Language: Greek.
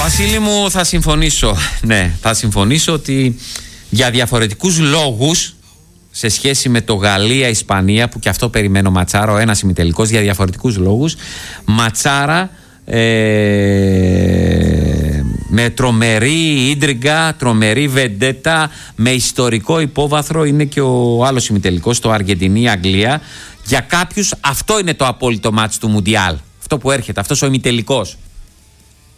Βασίλη μου, θα συμφωνήσω. Ναι, θα συμφωνήσω ότι για διαφορετικούς λόγους, σε σχέση με το Γαλλία-Ισπανία, που και αυτό περιμένω ματσάρα, ο ένας ημιτελικός, για διαφορετικούς λόγους, ματσάρα με τρομερή ίντριγκα, τρομερή βεντέτα, με ιστορικό υπόβαθρο, είναι και ο άλλος ημιτελικός, το Αργεντινή-Αγγλία. Για κάποιους αυτό είναι το απόλυτο μάτς του Μουντιάλ. Αυτό που έρχεται, αυτός ο ημιτελικός.